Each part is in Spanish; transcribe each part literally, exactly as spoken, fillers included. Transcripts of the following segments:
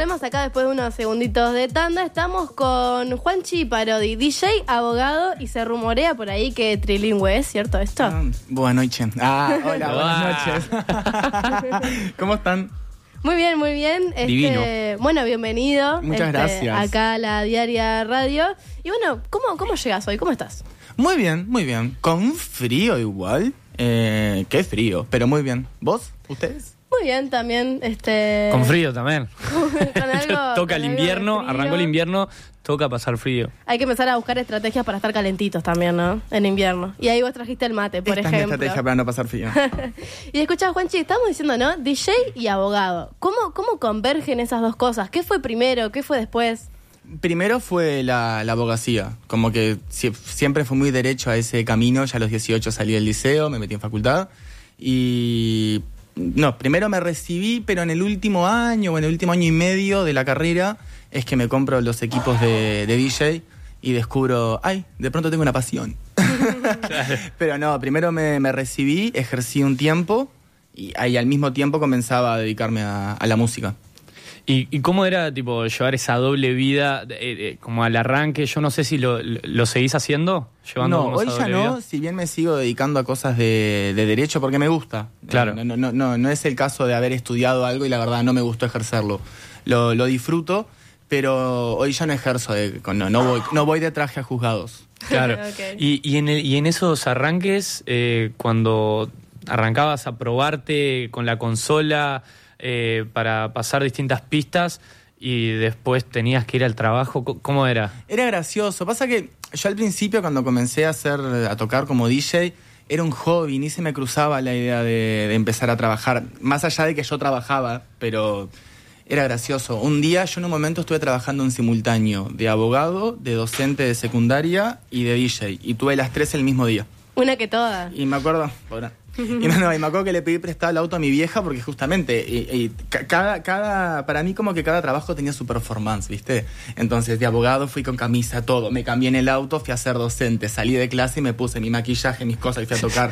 volvemos acá después de unos segunditos de tanda. Estamos con Juanchi Parodi, D J, abogado, y se rumorea por ahí que trilingüe, ¿es cierto esto? Ah, buenas noches. Ah, hola, buenas noches. ¿Cómo están? Muy bien, muy bien. Este, Divino. Bueno, bienvenido. Muchas este, gracias. Acá a la Diaria Radio. Y bueno, ¿cómo, cómo llegas hoy? ¿Cómo estás? Muy bien, muy bien. Con frío igual. Eh, qué frío, pero muy bien. ¿Vos? ¿Ustedes? Muy bien, también. Este... Con frío también. con algo, toca con el algo invierno, de frío. arrancó el invierno, toca pasar frío. Hay que empezar a buscar estrategias para estar calentitos también, ¿no? En invierno. Y ahí vos trajiste el mate, por Esta es mi ejemplo. estrategia para no pasar frío. Y escuchá, Juanchi, estamos diciendo, ¿no? D J y abogado. ¿Cómo, cómo convergen esas dos cosas? ¿Qué fue primero? ¿Qué fue después? Primero fue la, la abogacía. Como que si, siempre fui muy derecho a ese camino. Ya a los dieciocho salí del liceo, me metí en facultad. Y... No, primero me recibí, pero en el último año o en el último año y medio de la carrera es que me compro los equipos de, de D J y descubro, ay, de pronto tengo una pasión. Claro. Pero no, primero me, me recibí, ejercí un tiempo y ahí al mismo tiempo comenzaba a dedicarme a, a la música. ¿Y, ¿Y cómo era tipo llevar esa doble vida eh, eh, como al arranque? Yo no sé si lo, lo seguís haciendo, llevando No, como hoy esa ya doble no, vida. si bien me sigo dedicando a cosas de, de derecho porque me gusta. Claro. No, no, no, no, no es el caso de haber estudiado algo y la verdad no me gustó ejercerlo. Lo, lo disfruto, pero hoy ya no ejerzo, de, no, no, voy, no voy de traje a juzgados. Claro. Okay. Y, y, en el, y en esos arranques, eh, cuando arrancabas a probarte con la consola eh, para pasar distintas pistas y después tenías que ir al trabajo, ¿cómo era? Era gracioso. Pasa que yo al principio cuando comencé a hacer, a tocar como D J, era un hobby, ni se me cruzaba la idea de, de empezar a trabajar. Más allá de que yo trabajaba, pero era gracioso. Un día yo en un momento estuve trabajando en simultáneo de abogado, de docente de secundaria y de D J. Y tuve las tres el mismo día. Una que toda. Y me acuerdo... Pobre. Y, no, no, y me acuerdo que le pedí prestado el auto a mi vieja porque justamente y, y cada, cada, para mí como que cada trabajo tenía su performance, ¿viste? Entonces de abogado fui con camisa, todo, me cambié en el auto, fui a ser docente, salí de clase y me puse mi maquillaje, mis cosas y fui a tocar.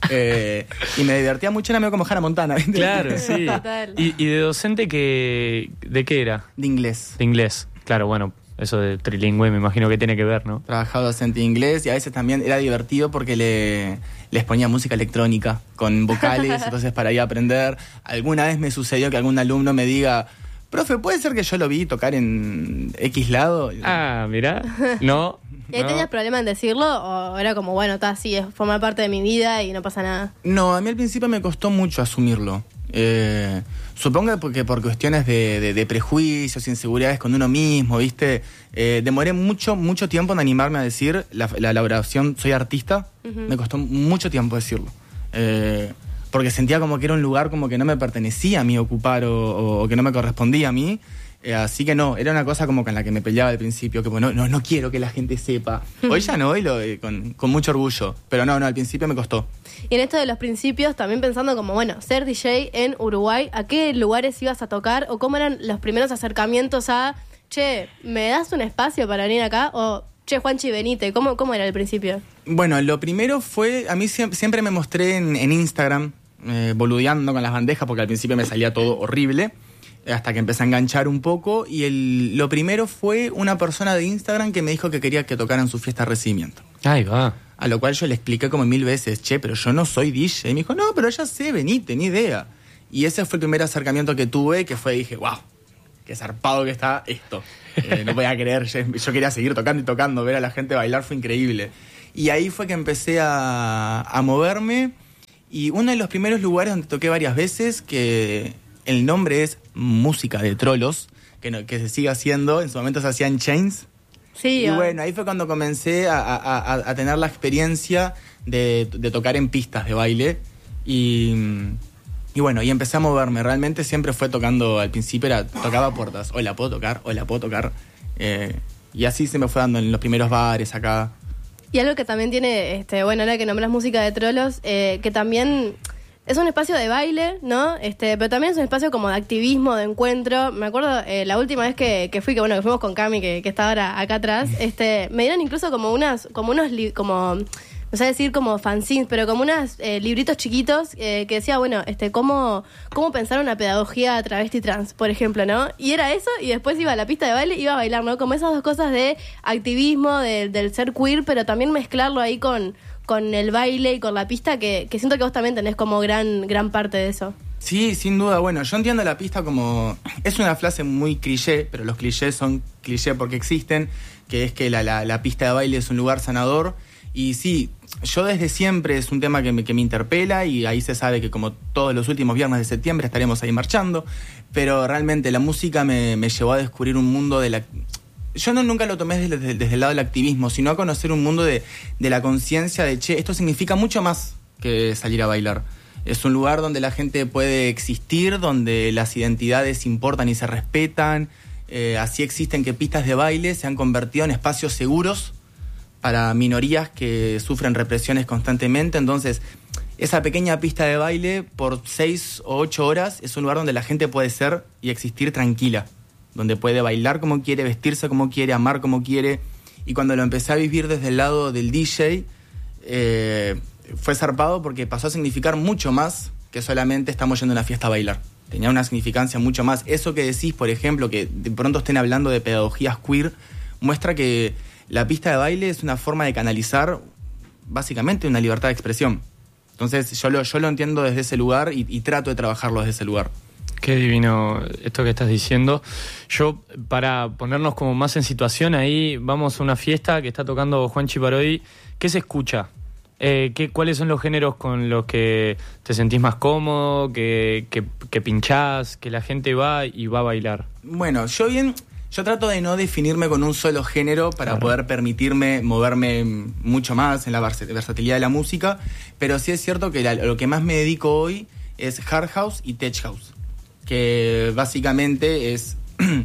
eh, y me divertía mucho, era medio como Hannah Montana, ¿viste? Claro, sí. Total. ¿Y, y de docente que, de qué era? De inglés. De inglés, claro, bueno, eso de trilingüe me imagino que tiene que ver, ¿no? Trabajaba docente de inglés y a veces también era divertido porque le, les ponía música electrónica con vocales, entonces para ir a aprender. Alguna vez me sucedió que algún alumno me diga, profe, ¿puede ser que yo lo vi tocar en X lado? Ah, mirá, no. ¿Y ahí no. tenías problema en decirlo o era como, bueno, está así, es forma parte de mi vida y no pasa nada? No, a mí al principio me costó mucho asumirlo. Eh, supongo porque por cuestiones de, de, de prejuicios, inseguridades con uno mismo, ¿viste? Eh, demoré mucho, mucho tiempo en animarme a decir la, la elaboración, soy artista. Uh-huh. Me costó mucho tiempo decirlo. Eh, porque sentía como que era un lugar como que no me pertenecía a mí ocupar o, o que no me correspondía a mí. Eh, así que no, era una cosa como con la que me peleaba al principio, que bueno, no, no quiero que la gente sepa. Hoy ya no, hoy lo, eh, con, con mucho orgullo. Pero no, no, al principio me costó. Y en esto de los principios, también pensando como, bueno, ser D J en Uruguay, ¿a qué lugares ibas a tocar? ¿O cómo eran los primeros acercamientos a, che, ¿me das un espacio para venir acá? O, che, Juanchi, venite. ¿Cómo, cómo era el principio? Bueno, lo primero fue, a mí siempre, siempre me mostré en, en Instagram, eh, boludeando con las bandejas, porque al principio me salía todo horrible. Hasta que empecé a enganchar un poco y el, lo primero fue una persona de Instagram que me dijo que quería que tocara en su fiesta de recibimiento. Ahí va. A lo cual yo le expliqué como mil veces, che, pero yo no soy D J. Y me dijo, no, pero ya sé, venite, ni idea. Y ese fue el primer acercamiento que tuve, que fue, dije, wow, qué zarpado que está esto. Eh, no podía creer, yo, yo quería seguir tocando y tocando, ver a la gente bailar fue increíble. Y ahí fue que empecé a, a moverme y uno de los primeros lugares donde toqué varias veces, que el nombre es Música de Trolos, que, no, que se sigue haciendo, en su momento se hacían Chains. Sí. Y bueno, ahí fue cuando comencé a, a, a, a tener la experiencia de, de tocar en pistas de baile. Y, y bueno, y empecé a moverme. Realmente siempre fue tocando, al principio era, tocaba puertas. Hola, ¿puedo tocar? Hola, ¿puedo tocar? Eh, y así se me fue dando en los primeros bares acá. Y algo que también tiene, este, bueno, ahora que nombras Música de Trolos, eh, que también es un espacio de baile, ¿no? Este, pero también es un espacio como de activismo, de encuentro. Me acuerdo eh, la última vez que, que fui, que bueno, que fuimos con Cami, que, que está ahora acá atrás, este, me dieron incluso como unas, como unos, li- como, me no sé decir como fanzines, pero como unos eh, libritos chiquitos eh, que decía, bueno, este cómo, cómo pensar una pedagogía travesti trans, por ejemplo, ¿no? Y era eso, y después iba a la pista de baile y iba a bailar, ¿no? Como esas dos cosas de activismo, de, del ser queer, pero también mezclarlo ahí con, con el baile y con la pista, que, que siento que vos también tenés como gran, gran parte de eso. Sí, sin duda. Bueno, yo entiendo la pista como... Es una frase muy cliché, pero los clichés son cliché porque existen, que es que la, la, la pista de baile es un lugar sanador. Y sí, yo desde siempre es un tema que me, que me interpela, y ahí se sabe que como todos los últimos viernes de septiembre estaremos ahí marchando, pero realmente la música me, me llevó a descubrir un mundo de la... Yo no, nunca lo tomé desde, desde, desde el lado del activismo, sino a conocer un mundo de, de la conciencia de, che, esto significa mucho más que salir a bailar. Es un lugar donde la gente puede existir, donde las identidades importan y se respetan. Eh, así existen que pistas de baile se han convertido en espacios seguros para minorías que sufren represiones constantemente. Entonces, esa pequeña pista de baile por seis o ocho horas es un lugar donde la gente puede ser y existir tranquila, donde puede bailar como quiere, vestirse como quiere, amar como quiere. Y cuando lo empecé a vivir desde el lado del D J, eh, fue zarpado porque pasó a significar mucho más que solamente estamos yendo a una fiesta a bailar. Tenía una significancia mucho más. Eso que decís, por ejemplo, que de pronto estén hablando de pedagogías queer, muestra que la pista de baile es una forma de canalizar básicamente una libertad de expresión. Entonces yo lo, yo lo entiendo desde ese lugar y, y trato de trabajarlo desde ese lugar. Qué divino esto que estás diciendo. Yo, para ponernos como más en situación, ahí vamos a una fiesta que está tocando Juanchi Parodi. ¿Qué se escucha? Eh, ¿qué, ¿Cuáles son los géneros con los que te sentís más cómodo, que, que, que pinchás, que la gente va y va a bailar? Bueno, yo bien... Yo trato de no definirme con un solo género para claro. poder permitirme moverme mucho más en la versatilidad de la música, pero sí es cierto que la, lo que más me dedico hoy es hard house y tech house, que básicamente es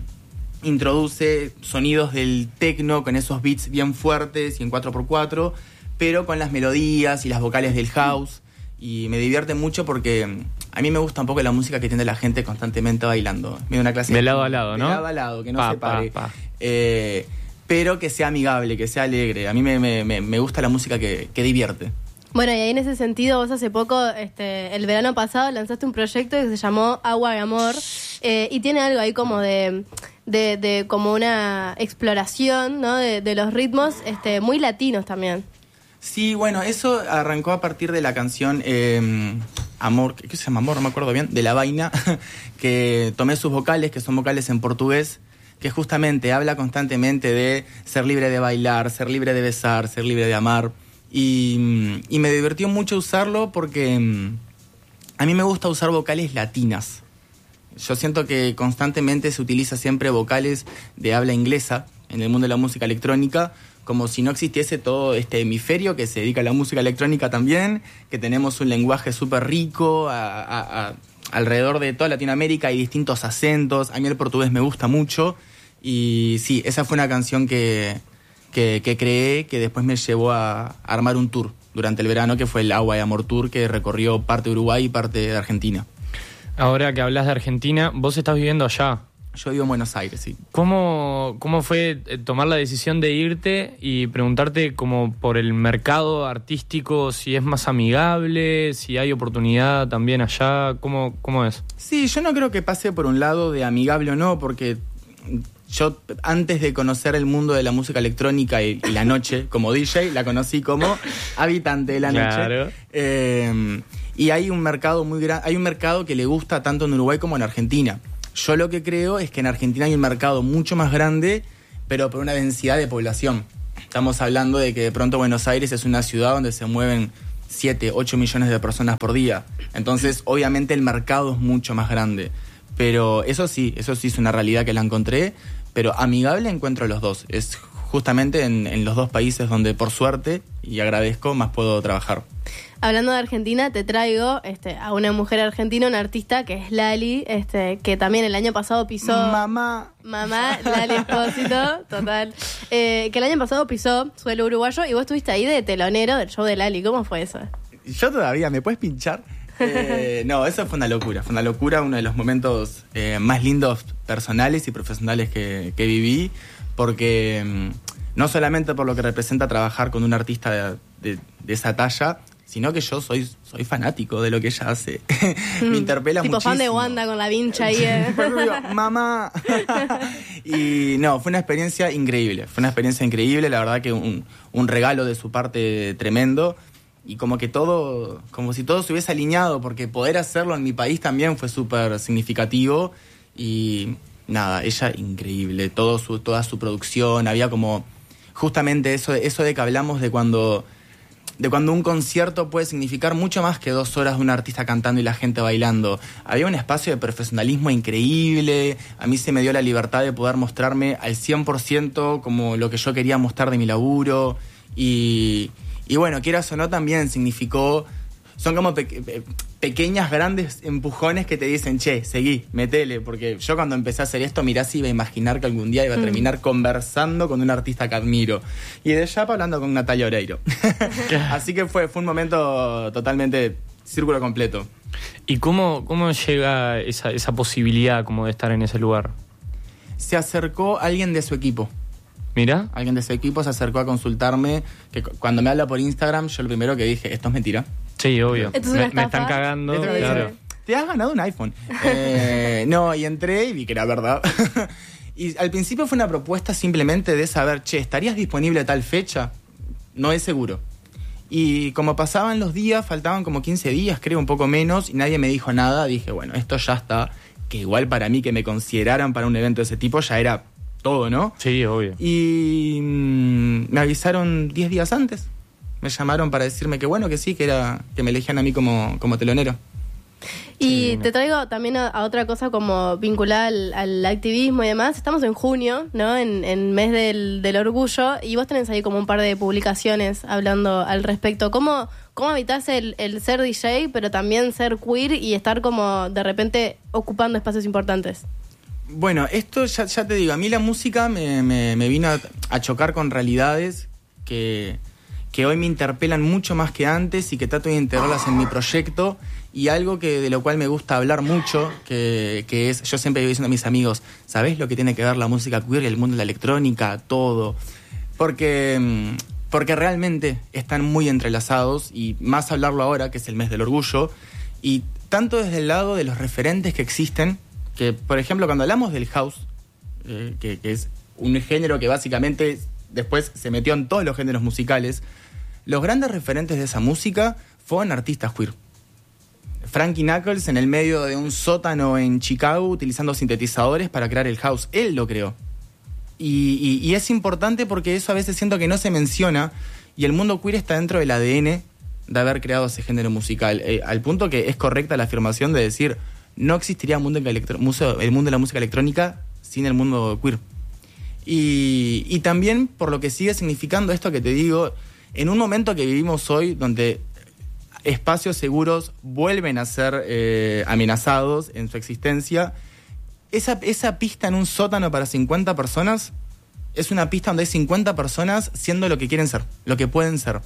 introduce sonidos del techno con esos beats bien fuertes y en cuatro por cuatro, pero con las melodías y las vocales del house, y me divierte mucho porque a mí me gusta un poco la música que tiene la gente constantemente bailando. Una clase de lado a lado, ¿no? De lado a lado, que no pa, se pare. Pa, pa. Eh, pero que sea amigable, que sea alegre. A mí me, me, me gusta la música que, que divierte. Bueno, y ahí en ese sentido, vos hace poco, este, el verano pasado, lanzaste un proyecto que se llamó Agua de Amor, eh, y tiene algo ahí como de, de, de como una exploración, ¿no? De, de los ritmos, este, muy latinos también. Sí, bueno, eso arrancó a partir de la canción eh, Amor, ¿qué se llama? Amor, no me acuerdo bien, de La Vaina, que tomé sus vocales, que son vocales en portugués, que justamente habla constantemente de ser libre de bailar, ser libre de besar, ser libre de amar. Y, y me divirtió mucho usarlo porque a mí me gusta usar vocales latinas. Yo siento que constantemente se utiliza siempre vocales de habla inglesa en el mundo de la música electrónica, como si no existiese todo este hemisferio que se dedica a la música electrónica también, que tenemos un lenguaje súper rico a, a, a, alrededor de toda Latinoamérica, hay distintos acentos. A mí el portugués me gusta mucho y sí, esa fue una canción que, que, que creé, que después me llevó a, a armar un tour durante el verano, que fue el Agua de Amor Tour, que recorrió parte de Uruguay y parte de Argentina. Ahora que hablas de Argentina, vos estás viviendo allá. Yo vivo en Buenos Aires, sí. ¿Cómo, cómo fue tomar la decisión de irte y preguntarte como por el mercado artístico, si es más amigable, si hay oportunidad también allá? ¿Cómo, cómo es? Sí, yo no creo que pase por un lado de amigable o no, porque yo antes de conocer el mundo de la música electrónica y, y la noche como D J, la conocí como habitante de la noche. Claro. Eh, y hay un mercado muy grande, hay un mercado que le gusta tanto en Uruguay como en Argentina. Yo lo que creo es que en Argentina hay un mercado mucho más grande, pero por una densidad de población. Estamos hablando de que de pronto Buenos Aires es una ciudad donde se mueven siete, ocho millones de personas por día. Entonces, obviamente, el mercado es mucho más grande. Pero eso sí, eso sí es una realidad que la encontré, pero amigable encuentro los dos. Es justamente en, en los dos países donde, por suerte, y agradezco, más puedo trabajar. Hablando de Argentina, te traigo este, a una mujer argentina, una artista que es Lali, este, que también el año pasado pisó... Mamá. Mamá, Lali Espósito, total. Eh, que el año pasado pisó suelo uruguayo y vos estuviste ahí de telonero del show de Lali. ¿Cómo fue eso? Yo todavía, ¿me puedes pinchar? Eh, no, eso fue una locura. Fue una locura, uno de los momentos eh, más lindos personales y profesionales que, que viví, porque... no solamente por lo que representa trabajar con un artista de, de, de esa talla, sino que yo soy, soy fanático de lo que ella hace. Me interpela tipo muchísimo. Tipo fan de Wanda con la vincha ahí. Eh. Mamá. Y no, fue una experiencia increíble. Fue una experiencia increíble, la verdad que un, un regalo de su parte tremendo. Y como que todo, como si todo se hubiese alineado, porque poder hacerlo en mi país también fue súper significativo. Y nada, ella increíble. Todo su, toda su producción, había como justamente eso, eso de que hablamos de cuando... de cuando un concierto puede significar mucho más que dos horas de un artista cantando y la gente bailando. Había un espacio de profesionalismo increíble, a mí se me dio la libertad de poder mostrarme al cien por ciento como lo que yo quería mostrar de mi laburo, y, y bueno, quieras o no, también significó... Son como pe- pe- pequeñas, grandes empujones que te dicen, che, seguí, metele, porque yo cuando empecé a hacer esto, mirá si iba a imaginar que algún día iba a terminar mm. conversando con un artista que admiro. Y de Yapa hablando con Natalia Oreiro. Así que fue, fue un momento totalmente círculo completo. ¿Y cómo, cómo llega esa, esa posibilidad como de estar en ese lugar? Se acercó alguien de su equipo. ¿Mira? Alguien de su equipo se acercó a consultarme, que cuando me habla por Instagram, yo lo primero que dije, esto es mentira. Sí, obvio. Me, me están cagando. Claro. Te has ganado un iPhone. Eh, no, y entré y vi que era verdad. Y al principio fue una propuesta simplemente de saber, che, ¿estarías disponible a tal fecha? No es seguro. Y como pasaban los días, faltaban como quince días, creo, un poco menos, y nadie me dijo nada. Dije, bueno, esto ya está. Que igual para mí que me consideraran para un evento de ese tipo ya era todo, ¿no? Sí, obvio. Y mmm, me avisaron diez días antes. Me llamaron para decirme que bueno, que sí, que era que me elegían a mí como, como telonero. Y sí, te traigo también a, a otra cosa como vinculada al, al activismo y demás. Estamos en junio, ¿no? En, en mes del, del orgullo, y vos tenés ahí como un par de publicaciones hablando al respecto. ¿Cómo, cómo evitás el, el ser D J, pero también ser queer y estar como de repente ocupando espacios importantes? Bueno, esto ya, ya te digo, a mí la música me, me, me vino a, a chocar con realidades que... que hoy me interpelan mucho más que antes y que trato de integrarlas en mi proyecto, y algo que de lo cual me gusta hablar mucho, que, que es, yo siempre digo diciendo a mis amigos, ¿sabés lo que tiene que ver la música queer y el mundo de la electrónica? Todo. Porque, porque realmente están muy entrelazados, y más hablarlo ahora, que es el mes del orgullo, y tanto desde el lado de los referentes que existen, que por ejemplo cuando hablamos del house, eh, que, que es un género que básicamente después se metió en todos los géneros musicales, los grandes referentes de esa música fueron artistas queer. Frankie Knuckles en el medio de un sótano en Chicago utilizando sintetizadores para crear el house. Él lo creó. Y, y, y es importante porque eso a veces siento que no se menciona, y el mundo queer está dentro del A D N de haber creado ese género musical. Eh, al punto que es correcta la afirmación de decir, no existiría mundo electro- museo, el mundo de la música electrónica sin el mundo queer. Y, y también por lo que sigue significando esto que te digo, en un momento que vivimos hoy donde espacios seguros vuelven a ser eh, amenazados en su existencia, esa, esa pista en un sótano para cincuenta personas es una pista donde hay cincuenta personas siendo lo que quieren ser, lo que pueden ser.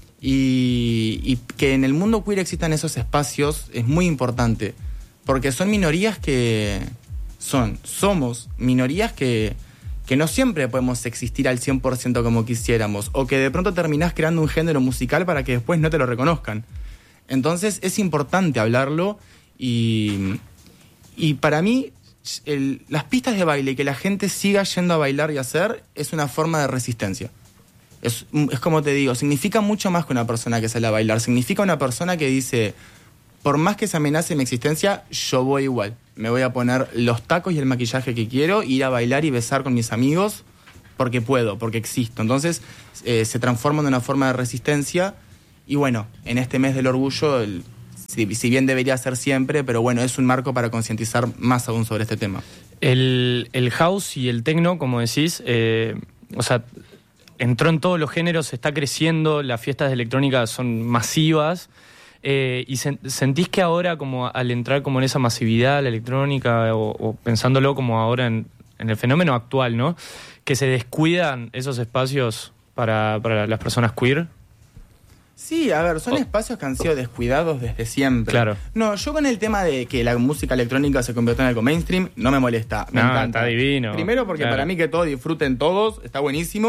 Y, y que en el mundo queer existan esos espacios es muy importante, porque son minorías que son, somos minorías que que no siempre podemos existir al cien por ciento como quisiéramos, o que de pronto terminás creando un género musical para que después no te lo reconozcan. Entonces es importante hablarlo, y, y para mí el, las pistas de baile y que la gente siga yendo a bailar y hacer es una forma de resistencia. Es, es como te digo, significa mucho más que una persona que sale a bailar, significa una persona que dice, por más que se amenace mi existencia, yo voy igual. Me voy a poner los tacos y el maquillaje que quiero, ir a bailar y besar con mis amigos, porque puedo, porque existo. Entonces eh, se transforma en una forma de resistencia, y bueno, en este mes del orgullo, el, si, si bien debería ser siempre, pero bueno, es un marco para concientizar más aún sobre este tema. El, el house y el techno, como decís, eh, o sea, entró en todos los géneros, está creciendo, las fiestas de electrónica son masivas. Eh, y sen- sentís que ahora, como al entrar como en esa masividad la electrónica, o, o pensándolo como ahora en, en el fenómeno actual, ¿no? Que se descuidan esos espacios para, para las personas queer. Sí, a ver, son Oh. espacios que han sido descuidados desde siempre. Claro. No, yo con el tema de que la música electrónica se convirtió en algo mainstream, no me molesta, me No, encanta. está divino. Primero porque Claro. para mí que todos disfruten todos, está buenísimo.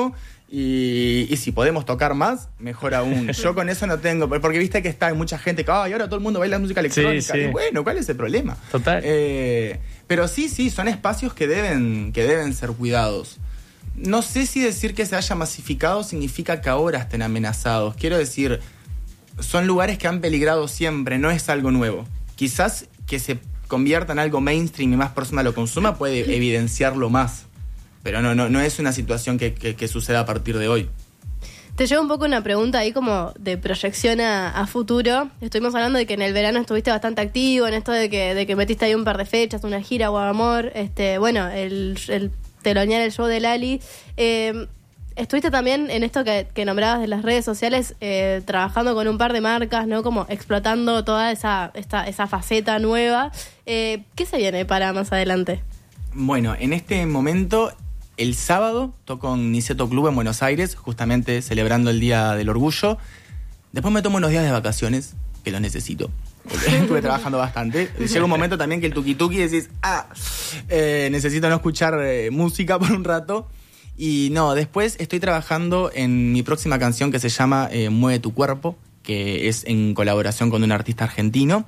Y, y si podemos tocar más, mejor aún. Yo con eso no tengo, porque viste que está, hay mucha gente que, ay, ahora todo el mundo baila música electrónica. Sí, sí. Y bueno, ¿cuál es el problema? Total. Eh, pero sí, sí, son espacios que deben, que deben ser cuidados. No sé si decir que se haya masificado significa que ahora estén amenazados. Quiero decir, son lugares que han peligrado siempre, no es algo nuevo. Quizás que se convierta en algo mainstream y más personas lo consuma puede evidenciarlo más. Pero no, no, no es una situación que, que, que suceda a partir de hoy. Te llevo un poco una pregunta ahí como de proyección a, a futuro. Estuvimos hablando de que en el verano estuviste bastante activo, en esto de que, de que metiste ahí un par de fechas, una gira, Guadamor, este, bueno, el, el telonear el show de Lali. Eh, estuviste también en esto que, que nombrabas de las redes sociales, eh, trabajando con un par de marcas, ¿no? Como explotando toda esa, esta, esa faceta nueva. Eh, ¿Qué se viene para más adelante? Bueno, en este momento... El sábado toco en Niceto Club en Buenos Aires, justamente celebrando el Día del Orgullo. Después me tomo unos días de vacaciones, que los necesito. Estuve trabajando bastante. Llega un momento también que el tuki tuki decís, ah, eh, necesito no escuchar eh, música por un rato. Y no, después estoy trabajando en mi próxima canción que se llama eh, Mueve tu cuerpo, que es en colaboración con un artista argentino.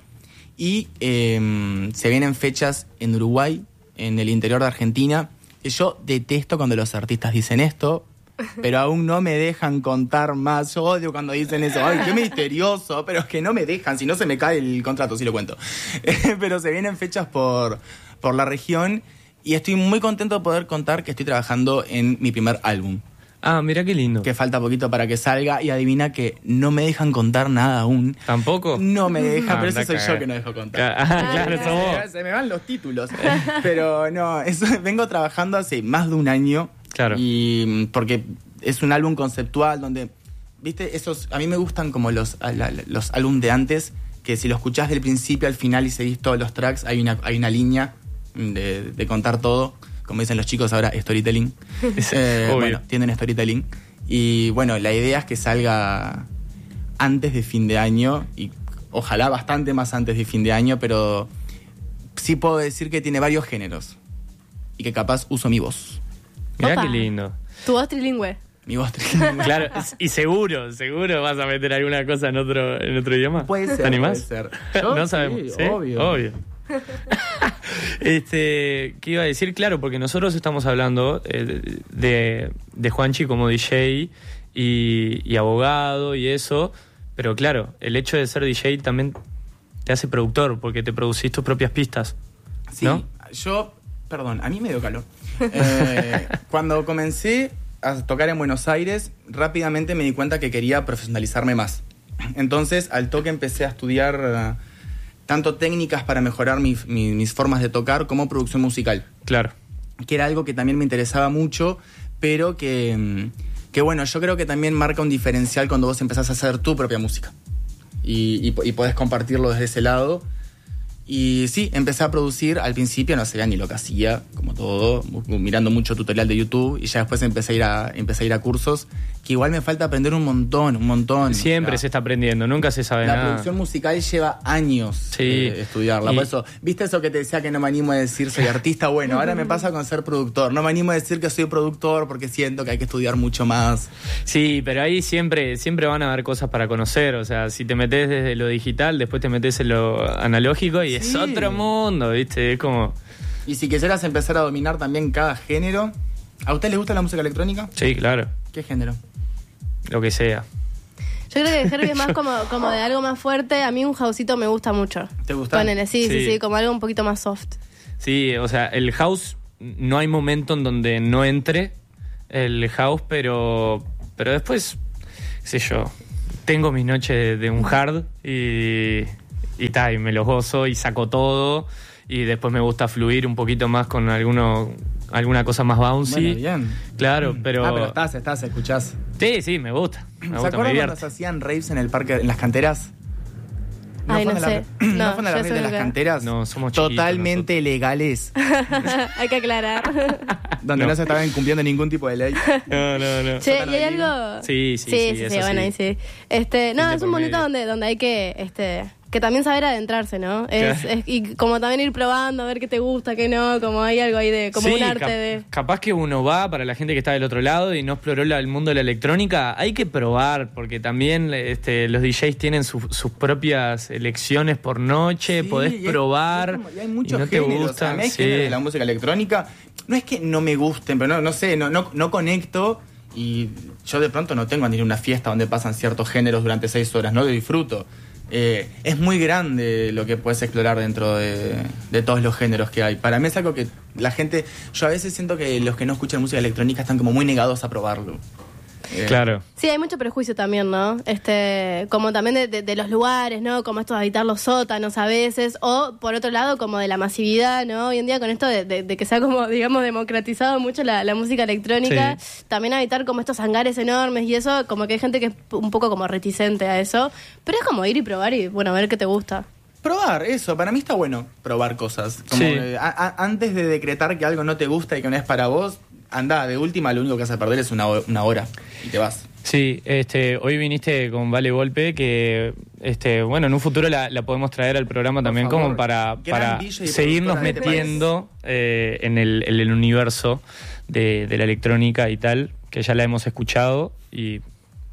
Y eh, se vienen fechas en Uruguay, en el interior de Argentina. Yo detesto cuando los artistas dicen esto, pero aún no me dejan contar más. Yo odio cuando dicen eso. Ay, qué misterioso, pero es que no me dejan, si no se me cae el contrato, si lo cuento. Pero se vienen fechas por, por la región y estoy muy contento de poder contar que estoy trabajando en mi primer álbum. Ah, mira qué lindo. Que falta poquito para que salga y adivina que no me dejan contar nada aún. ¿Tampoco? No me dejan, Ah, pero ese soy cagar. yo que no dejo contar. Ah, claro, sos vos. Se me van los títulos. Pero no, eso, vengo trabajando hace más de un año. Claro. Y porque es un álbum conceptual donde, viste, esos, a mí me gustan como los, la, los álbum de antes, que si lo escuchás del principio al final y seguís todos los tracks, hay una, hay una línea de, de contar todo. Como dicen los chicos ahora, storytelling. eh, bueno, tienen storytelling. Y bueno, la idea es que salga antes de fin de año y ojalá bastante más antes de fin de año, pero sí puedo decir que tiene varios géneros y que capaz uso mi voz. Mirá Opa. qué lindo. Tu voz trilingüe. Mi voz trilingüe. Claro, y seguro, seguro vas a meter alguna cosa en otro, en otro idioma. Puede ser, ¿Te animás? puede ser. Yo No sí, sabemos. ¿Sí? obvio. Obvio. este, ¿qué iba a decir? Claro, porque nosotros estamos hablando eh, de, de Juanchi como D J y, y abogado y eso, pero claro, el hecho de ser D J también te hace productor, porque te producís tus propias pistas. Sí, ¿no? yo, perdón, a mí me dio calor. Eh, cuando comencé a tocar en Buenos Aires, rápidamente me di cuenta que quería profesionalizarme más. Entonces, al toque empecé a estudiar uh, tanto técnicas para mejorar mi, mi, mis formas de tocar como producción musical. Claro. Que era algo que también me interesaba mucho, pero que, que bueno, yo creo que también marca un diferencial cuando vos empezás a hacer tu propia música. Y, y, y podés compartirlo desde ese lado. Y sí, empecé a producir. Al principio no sabía ni lo que hacía, como todo, mirando mucho tutorial de YouTube. Y ya después empecé a ir a, empecé a, ir a cursos, que igual me falta aprender un montón, un montón. Siempre o sea, se está aprendiendo, nunca se sabe la nada. La producción musical lleva años sí. eh, estudiarla. Y... Por eso, ¿viste eso que te decía que no me animo a decir soy artista? Bueno, ahora me pasa con ser productor. No me animo a decir que soy productor porque siento que hay que estudiar mucho más. Sí, pero ahí siempre, siempre van a haber cosas para conocer. O sea, si te metes desde lo digital, después te metes en lo analógico y sí. es otro mundo, ¿viste? Es como... Y si quisieras empezar a dominar también cada género... ¿A usted le gusta la música electrónica? Sí, claro. ¿Qué género? Lo que sea. Yo creo que Herbie es más como, como de algo más fuerte. A mí un houseito me gusta mucho. ¿Te gusta? Ponele, sí, sí, Sí. sí, como algo un poquito más soft. Sí, o sea, el house, no hay momento en donde no entre el house, pero, pero después, qué sé yo, tengo mis noches de un hard y, y, ta, y me los gozo y saco todo. Y después me gusta fluir un poquito más con alguno, alguna cosa más bouncy. Bueno, bien. Claro, pero... Ah, pero estás, estás, escuchás. Sí, sí, me gusta. Me ¿Se gusta, me acuerdan cuando divierte. se hacían raves en el parque, en las canteras? Ay, no fueron sé. las- No, ¿No fueron las yo raves soy de las acá. canteras? No, somos chiquitos Totalmente legales. Hay que aclarar. Donde no. No. se estaban incumpliendo ningún tipo de ley. No, no, no. Che, ¿Sótano ¿y hay de Lima? algo? Sí, sí, sí, sí, sí, eso bueno, sí. ahí sí. Este, no, Gente es un por bonito medio. donde, donde hay que este, que también saber adentrarse, ¿no? Es, Claro. es- y como también ir probando, a ver qué te gusta, qué no, como hay algo ahí de, como Sí, un arte cap- de... Capaz que uno va, para la gente que está del otro lado y no exploró la- el mundo de la electrónica, hay que probar, porque también este, los D Js tienen su- sus propias elecciones por noche, Sí, podés y es- probar es como- y hay y muchos no te géneros. gusta. A mí hay sí. géneros de la música electrónica. No es que no me gusten, pero no, no sé, no, no, no conecto. Y yo de pronto no tengo ni una fiesta donde pasan ciertos géneros durante seis horas, no lo disfruto. Eh, es muy grande lo que puedes explorar dentro de, de todos los géneros que hay. Para mí es algo que la gente... Yo a veces siento que los que no escuchan música electrónica están como muy negados a probarlo. Eh, Claro. Sí, hay mucho prejuicio también, ¿no? Este, como también de, de- de los lugares, ¿no? Como esto de habitar los sótanos a veces, o por otro lado, como de la masividad, ¿no? Hoy en día con esto de, de- de que se ha como, digamos, democratizado mucho la, la música electrónica, Sí. también habitar como estos hangares enormes y eso, como que hay gente que es un poco como reticente a eso, pero es como ir y probar y, bueno, ver qué te gusta. Probar, eso, para mí está bueno probar cosas. Como, Sí. eh, a- a- antes de decretar que algo no te gusta y que no es para vos, anda, de última lo único que vas a perder es una, ho- una hora y te vas. Sí, este, hoy viniste con Vale Golpe, que este, bueno, en un futuro la, la podemos traer al programa Por también favor. como para, Gran para D J y seguirnos productora de este metiendo eh, en, el, en el universo de, de la electrónica y tal, que ya la hemos escuchado y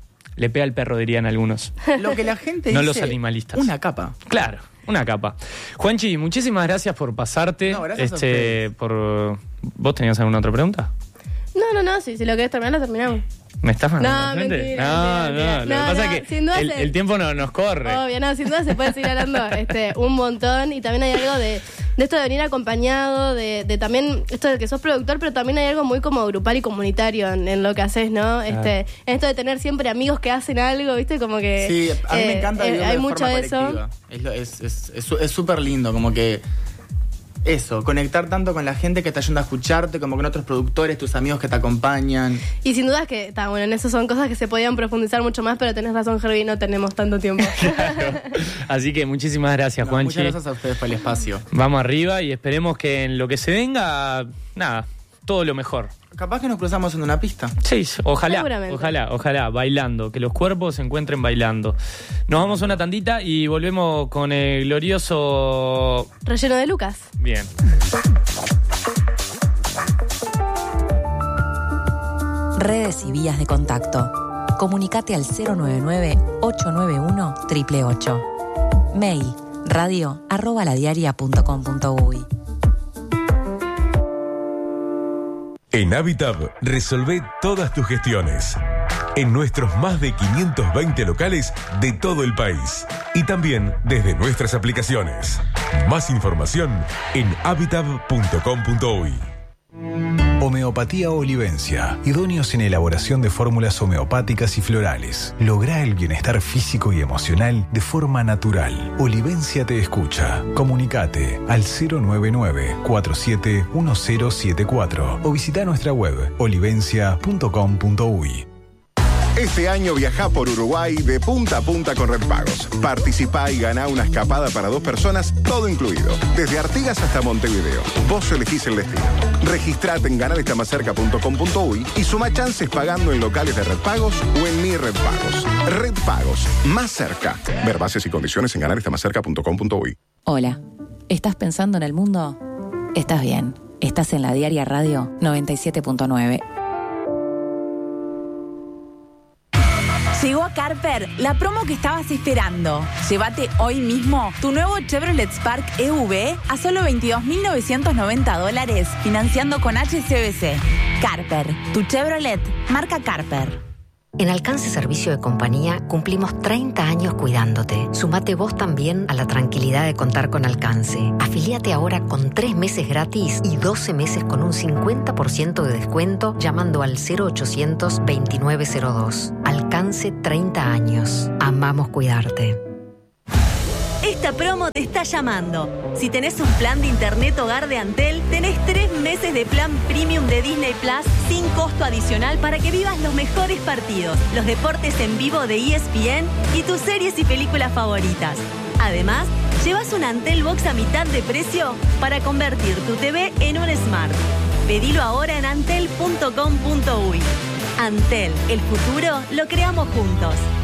le pega al perro, dirían algunos. Lo que la gente No dice, los animalistas. Una capa. Claro, una capa. Juanchi, muchísimas gracias por pasarte. No, gracias a este, ustedes. por ¿Vos tenías alguna otra pregunta? No, no, no, si, si lo querés terminar, lo terminamos. ¿Me estás mandando No, al frente? mentira, No, mentira, no, mentira. lo No, que pasa no, es que sin duda el, se- el tiempo no, nos corre. Obvio, no, sin duda se puede seguir hablando este, un montón. Y también hay algo de, de esto de venir acompañado, de, de también esto de que sos productor, pero también hay algo muy como grupal y comunitario en, en lo que haces, ¿no? Este, esto de tener siempre amigos que hacen algo, ¿viste? Como que. Sí, a mí eh, me encanta eh, vivirlo hay de mucho forma de eso. colectiva. Es lo- Es es- es su- es súper lindo, como que eso, conectar tanto con la gente que te ayuda a escucharte, como con otros productores, tus amigos que te acompañan. Y sin duda es que, está bueno, en eso son cosas que se podían profundizar mucho más, pero tenés razón, Herbie, no tenemos tanto tiempo. Claro. Así que muchísimas gracias, No, Juanchi. muchas gracias a ustedes por el espacio. Vamos arriba y esperemos que en lo que se venga, nada, todo lo mejor. Capaz que nos cruzamos en una pista. Sí, ojalá, Seguramente. ojalá, ojalá, bailando, que los cuerpos se encuentren bailando. Nos vamos a una tandita y volvemos con el glorioso... Relleno de Lucas. Bien. Redes y vías de contacto. Comunicate al cero nueve nueve, ocho nueve uno, ocho ocho ocho. Mail radio arroba ladiaria punto com punto uy. En Habitab, resolvé todas tus gestiones. En nuestros más de quinientos veinte locales de todo el país. Y también desde nuestras aplicaciones. Más información en habitab punto com punto uy. Homeopatía Olivencia, idóneos en elaboración de fórmulas homeopáticas y florales. Lográ el bienestar físico y emocional de forma natural. Olivencia te escucha. Comunicate al cero nueve nueve, cuatro siete uno cero siete cuatro o visita nuestra web olivencia punto com punto uy. Este año viajá por Uruguay de punta a punta con Red Pagos. Participá y ganá una escapada para dos personas, todo incluido. Desde Artigas hasta Montevideo. Vos elegís el destino. Registrate en ganar está más cerca punto com punto uy y suma chances pagando en locales de Red Pagos o en Mi Red Pagos. Red Pagos, más cerca. Ver bases y condiciones en ganar está más cerca punto com punto uy. Hola, ¿estás pensando en el mundo? Estás bien. Estás en la Diaria Radio noventa y siete punto nueve. Llegó a Carper la promo que estabas esperando. Llévate hoy mismo tu nuevo Chevrolet Spark E V a solo veintidós mil novecientos noventa dólares, financiando con H S B C. Carper, tu Chevrolet, marca Carper. En Alcance Servicio de Compañía cumplimos treinta años cuidándote. Sumate vos también a la tranquilidad de contar con Alcance. Afilíate ahora con tres meses gratis y doce meses con un cincuenta por ciento de descuento llamando al cero ochocientos veintinueve cero dos. Alcance treinta años. Amamos cuidarte. Esta promo te está llamando. Si tenés un plan de internet hogar de Antel, tenés tres meses de plan premium de Disney Plus sin costo adicional para que vivas los mejores partidos, los deportes en vivo de E S P N y tus series y películas favoritas. Además, llevas un Antel Box a mitad de precio para convertir tu T V en un Smart. Pedilo ahora en antel punto com punto uy. Antel, el futuro lo creamos juntos.